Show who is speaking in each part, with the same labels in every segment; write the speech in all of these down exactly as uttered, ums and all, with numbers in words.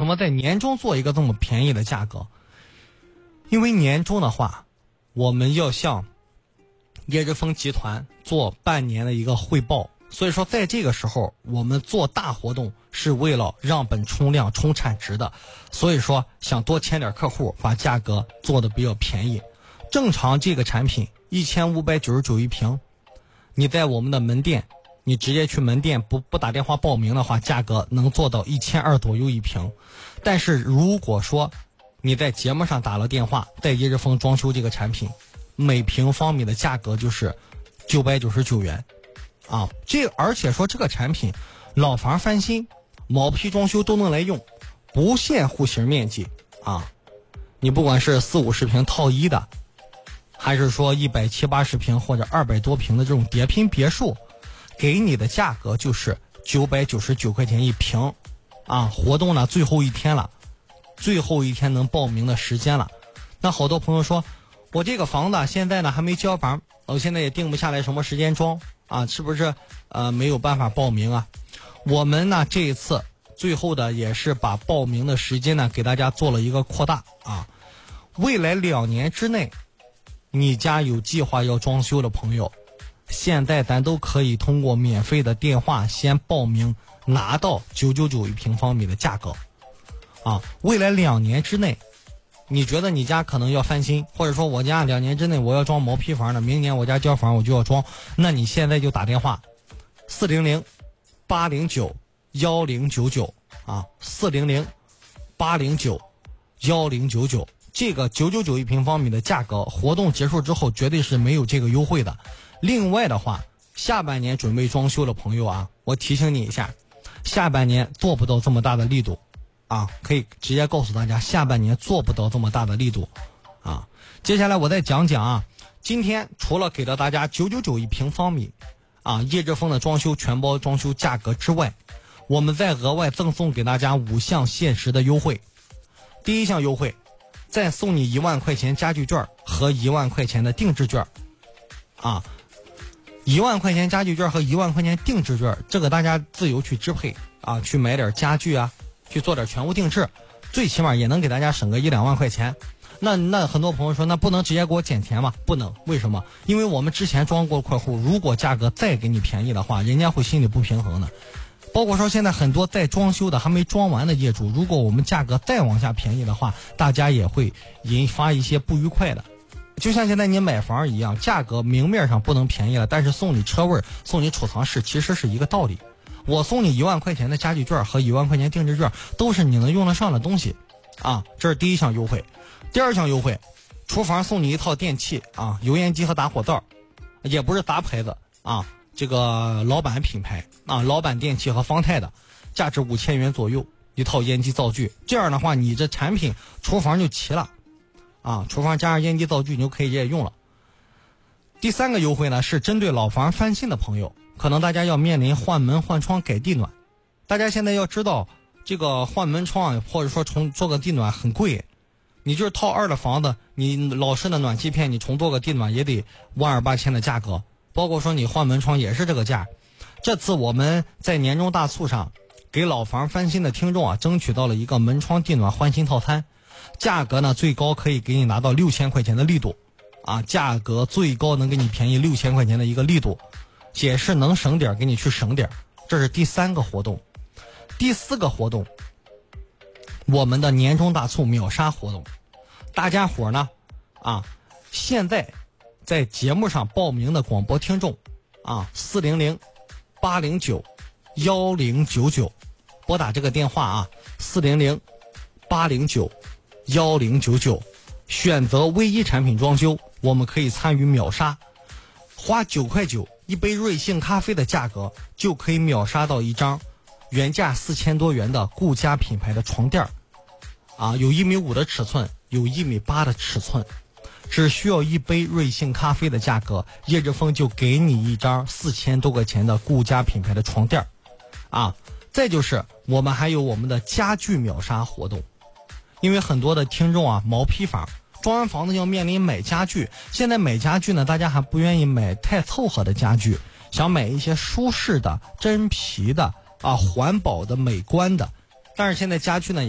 Speaker 1: 什么在年终做一个这么便宜的价格？因为年终的话，我们要向叶之峰集团做半年的一个汇报，所以说在这个时候我们做大活动是为了让本冲量冲产值的，所以说想多签点客户，把价格做的比较便宜。正常这个产品一千五百九十九一瓶，你在我们的门店，你直接去门店不不打电话报名的话，价格能做到一千二左右一瓶。但是如果说你在节目上打了电话，在叶之峰装修这个产品，每平方米的价格就是九百九十九元啊。这而且说这个产品老房翻新、毛坯装修都能来用，不限户型面积啊。你不管是四五十平套一的，还是说一百七八十平或者二百多平的这种叠拼别墅，给你的价格就是九百九十九块钱一平啊。活动呢最后一天了，最后一天能报名的时间了。那好多朋友说，我这个房子现在呢还没交房，我现在也定不下来什么时间装啊，是不是呃没有办法报名啊？我们呢这一次最后的也是把报名的时间呢给大家做了一个扩大啊。未来两年之内，你家有计划要装修的朋友，现在咱都可以通过免费的电话先报名，拿到九百九十九一平方米的价格啊。未来两年之内，你觉得你家可能要翻新，或者说我家两年之内我要装毛坯房的，明年我家交房我就要装，那你现在就打电话四零零八零九幺零九九啊，四零零八零九幺零九九。这个九百九十九一平方米的价格，活动结束之后绝对是没有这个优惠的。另外的话，下半年准备装修的朋友啊，我提醒你一下，下半年做不到这么大的力度啊，可以直接告诉大家，下半年做不到这么大的力度啊。接下来我再讲讲啊，今天除了给了大家九百九十九一平方米啊叶之峰的装修全包装修价格之外，我们再额外赠送给大家五项限时的优惠。第一项优惠，再送你一万块钱家具券和一万块钱的定制券啊。一万块钱家具券和一万块钱定制券，这个大家自由去支配啊，去买点家具啊，去做点全屋定制，最起码也能给大家省个一两万块钱。那那很多朋友说，那不能直接给我减钱吗？不能，为什么？因为我们之前装过客户，如果价格再给你便宜的话，人家会心里不平衡的。包括说现在很多在装修的还没装完的业主，如果我们价格再往下便宜的话，大家也会引发一些不愉快的。就像现在你买房一样，价格明面上不能便宜了，但是送你车位送你储藏室其实是一个道理。我送你一万块钱的家具券和一万块钱定制券，都是你能用得上的东西啊，这是第一项优惠。第二项优惠，厨房送你一套电器啊，油烟机和打火灶，也不是杂牌子啊，这个老板品牌啊，老板电器和方太的，价值五千元左右一套烟机灶具。这样的话，你这产品厨房就齐了啊，厨房加上烟机灶具你就可以直接用了。第三个优惠呢，是针对老房翻新的朋友，可能大家要面临换门换窗改地暖。大家现在要知道，这个换门窗或者说重做个地暖很贵，你就是套二的房子，你老式的暖气片你重做个地暖也得万二八千的价格，包括说你换门窗也是这个价。这次我们在年终大促上给老房翻新的听众啊，争取到了一个门窗地暖换新套餐，价格呢最高可以给你拿到六千块钱的力度啊，价格最高能给你便宜六千块钱的一个力度，也是能省点给你去省点。这是第三个活动。第四个活动，我们的年终大促秒杀活动。大家伙呢啊，现在在节目上报名的广播听众啊，四零零八零九幺零九九，拨打这个电话啊，四零零八零九幺零九九，选择唯一产品装修，我们可以参与秒杀，花九块九一杯瑞幸咖啡的价格，就可以秒杀到一张原价四千多元的顾家品牌的床垫啊，有一米五的尺寸，有一米八的尺寸，只需要一杯瑞幸咖啡的价格，叶之峰就给你一张四千多块钱的顾家品牌的床垫啊。再就是我们还有我们的家具秒杀活动，因为很多的听众啊，毛坯房装完房子要面临买家具，现在买家具呢，大家还不愿意买太凑合的家具，想买一些舒适的真皮的啊，环保的美观的，但是现在家具呢也不便宜。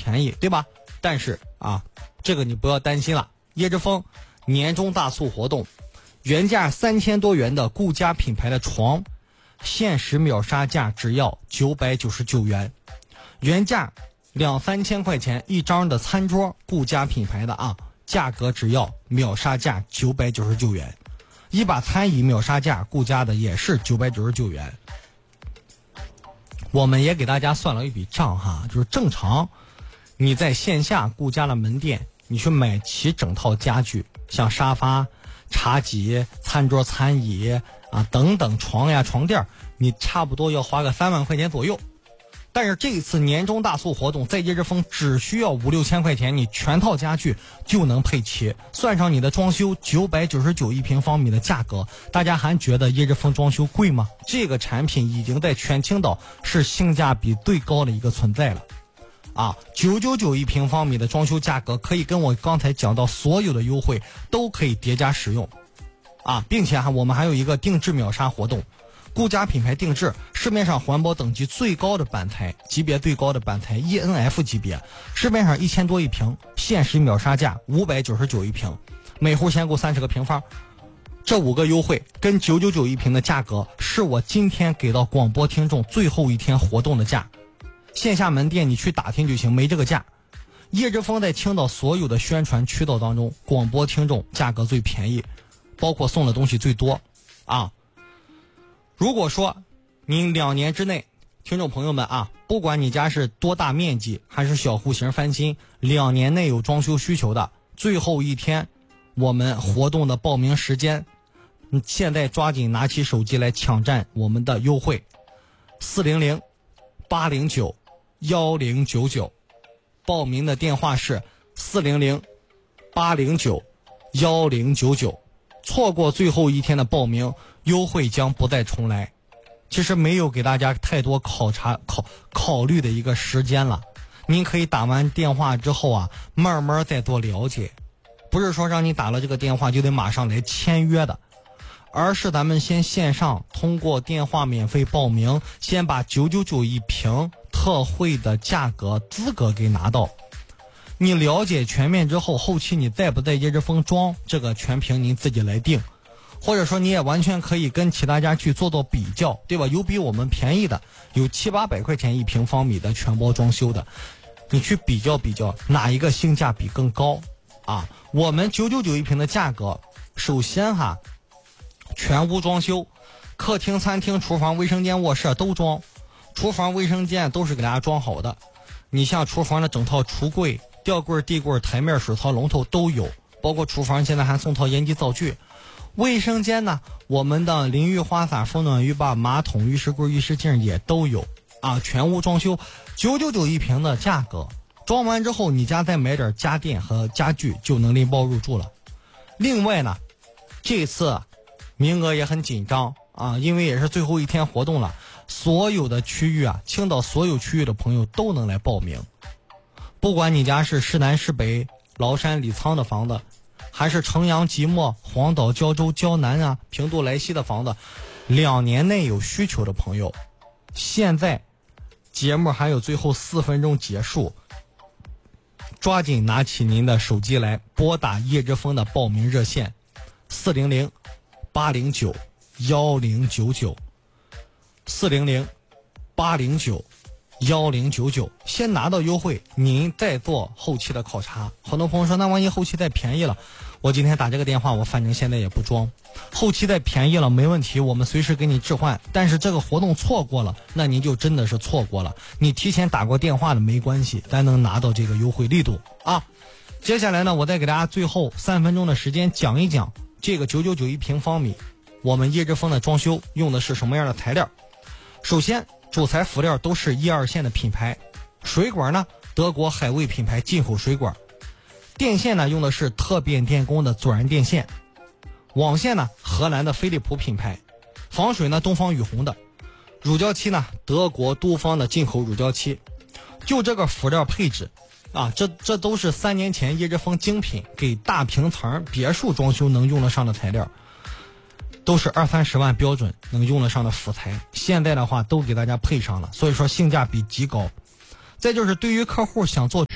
Speaker 1: 便宜，对吧？但是啊，这个你不要担心了，叶之峰年终大促活动，原价三千多元的顾家品牌的床，限时秒杀价只要九百九十九元，原价两三千块钱一张的餐桌，顾家品牌的啊，价格只要秒杀价九百九十九元，一把餐椅秒杀价，顾家的也是九百九十九元。我们也给大家算了一笔账哈，就是正常你在线下顾家的门店，你去买齐整套家具，像沙发、茶几、餐桌、餐椅啊等等，床呀床垫，你差不多要花个三万块钱左右。但是这一次年终大促活动，在叶之峰只需要五六千块钱，你全套家具就能配齐，算上你的装修，九百九十九一平方米的价格，大家还觉得叶之峰装修贵吗？这个产品已经在全青岛是性价比最高的一个存在了。啊，九百九十九一平方米的装修价格，可以跟我刚才讲到所有的优惠都可以叠加使用，啊，并且哈，我们还有一个定制秒杀活动。顾家品牌定制，市面上环保等级最高的板材，级别最高的板材 E N F 级别，市面上一千多一平，限时秒杀价五百九十九一平，每户限购三十个平方。这五个优惠跟九百九十九一平的价格，是我今天给到广播听众最后一天活动的价。线下门店你去打听就行，没这个价。叶之峰在青岛所有的宣传渠道当中，广播听众价格最便宜，包括送的东西最多啊。如果说您两年之内，听众朋友们啊，不管你家是多大面积还是小户型翻新，两年内有装修需求的，最后一天我们活动的报名时间，现在抓紧拿起手机来抢占我们的优惠，四零零八零九幺零九九，报名的电话是四零零八零九幺零九九。错过最后一天的报名，优惠将不再重来。其实没有给大家太多考察考考虑的一个时间了，您可以打完电话之后啊，慢慢再多了解，不是说让你打了这个电话就得马上来签约的，而是咱们先线上通过电话免费报名，先把九百九十九一平特惠的价格资格给拿到。你了解全面之后，后期你在不在叶之峰装，这个全凭您自己来定，或者说你也完全可以跟其他家去做做比较，对吧？有比我们便宜的，有七八百块钱一平方米的全包装修的，你去比较比较哪一个性价比更高啊？我们九百九十九一平的价格，首先哈，全屋装修，客厅、餐厅、厨房、卫生间、卧室都装，厨房、卫生间都是给大家装好的。你像厨房的整套橱柜、吊柜、地柜、台面、水槽、龙头都有，包括厨房现在还送套烟机灶具。卫生间呢，我们的淋浴花洒、风暖浴霸、马桶、浴室柜、浴室镜也都有啊。全屋装修九百九十九一平的价格，装完之后你家再买点家电和家具就能拎包入住了。另外呢，这次名额也很紧张啊，因为也是最后一天活动了，所有的区域啊，青岛所有区域的朋友都能来报名。不管你家是市南市北、崂山李沧的房子，还是城阳即墨、黄岛胶州胶南啊、平度莱西的房子，两年内有需求的朋友，现在节目还有最后四分钟结束，抓紧拿起您的手机来拨打叶之峰的报名热线四零零八零九幺零九九，四零零八零九幺零九九，先拿到优惠，您再做后期的考察。很多朋友说，那万一后期再便宜了，我今天打这个电话，我反正现在也不装，后期再便宜了没问题，我们随时给你置换。但是这个活动错过了，那您就真的是错过了。你提前打过电话的没关系，咱能拿到这个优惠力度啊。接下来呢，我再给大家最后三分钟的时间讲一讲这个九百九十九一平方米，我们叶之峰的装修用的是什么样的材料。首先，主材辅料都是一二线的品牌，水管呢，德国海味品牌进口水管，电线呢用的是特变电工的左燃电线，网线呢荷兰的飞利浦品牌，防水呢东方雨虹的，乳胶漆呢德国都方的进口乳胶漆。就这个辅料配置啊，这这都是三年前叶之峰精品给大平层别墅装修能用得上的材料，都是二三十万标准能用得上的辅材，现在的话都给大家配上了，所以说性价比极高。再就是对于客户想做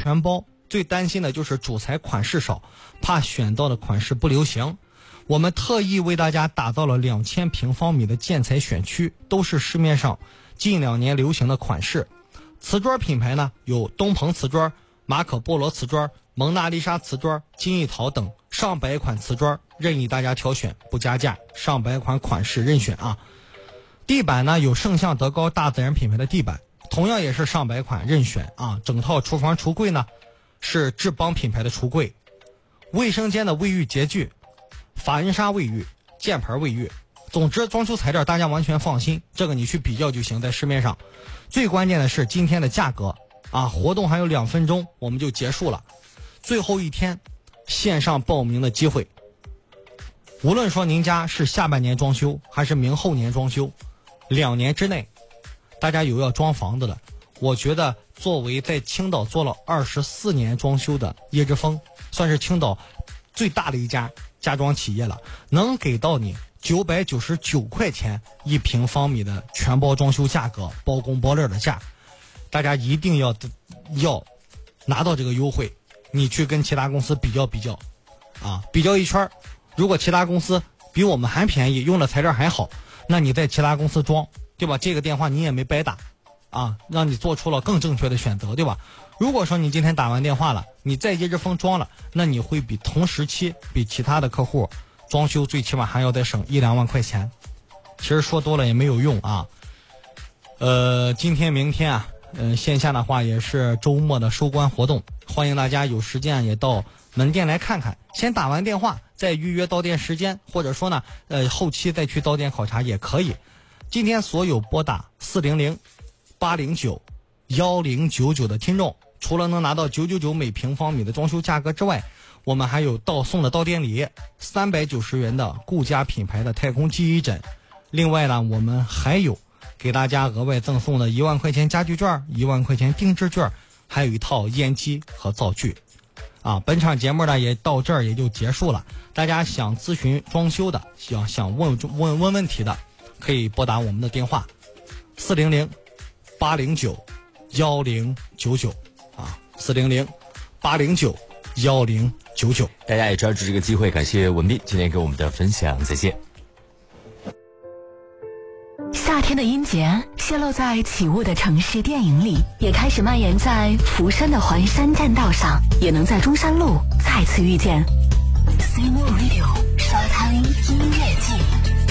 Speaker 1: 全包，最担心的就是主材款式少，怕选到的款式不流行。我们特意为大家打造了两千平方米的建材选区，都是市面上近两年流行的款式。瓷砖品牌呢有东鹏瓷砖、马可波罗瓷砖、蒙娜丽莎瓷砖、金艺陶等上百款瓷砖，任意大家挑选，不加价，上百款款式任选啊。地板呢有圣象德高大自然品牌的地板，同样也是上百款任选啊。整套厨房橱柜呢是智邦品牌的橱柜，卫生间的卫浴洁具，法云纱卫浴、箭牌卫浴。总之装修材料大家完全放心，这个你去比较就行，在市面上。最关键的是今天的价格啊，活动还有两分钟我们就结束了，最后一天线上报名的机会。无论说您家是下半年装修还是明后年装修，两年之内大家有要装房子的，我觉得作为在青岛做了二十四年装修的叶之峰，算是青岛最大的一家家装企业了，能给到你九百九十九块钱一平方米的全包装修价格，包工包料的价，大家一定要要拿到这个优惠。你去跟其他公司比较比较啊，比较一圈，如果其他公司比我们还便宜，用的材料还好，那你在其他公司装，对吧？这个电话你也没白打啊，让你做出了更正确的选择，对吧？如果说你今天打完电话了，你在叶之峰装了，那你会比同时期比其他的客户装修最起码还要再省一两万块钱。其实说多了也没有用啊。呃，今天明天啊，呃，线下的话也是周末的收官活动，欢迎大家有时间也到门店来看看。先打完电话再预约到店时间，或者说呢，呃，后期再去到店考察也可以。今天所有拨打四零零八零九幺零九九的听众，除了能拿到九九九每平方米的装修价格之外，我们还有到送的到店礼三百九十元的顾家品牌的太空记忆枕。另外呢，我们还有给大家额外赠送的一万块钱家具券、一万块钱定制券，还有一套烟机和灶具。啊，本场节目呢也到这儿也就结束了。大家想咨询装修的，想想问问问问题的，可以拨打我们的电话四零零八零九幺零九九啊，四零零八零九幺零九九。
Speaker 2: 大家也抓住这个机会，感谢文斌今天给我们的分享，再见。
Speaker 3: 夏天的音节泄露在起雾的城市电影里，也开始蔓延在福山的环山栈道上，也能在中山路再次遇见。C M O Radio 沙滩音乐季。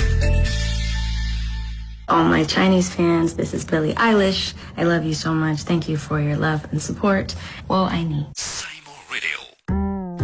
Speaker 4: All my Chinese fans, this is Billie Eilish. I love you so much. Thank you for your love and support. 我爱你。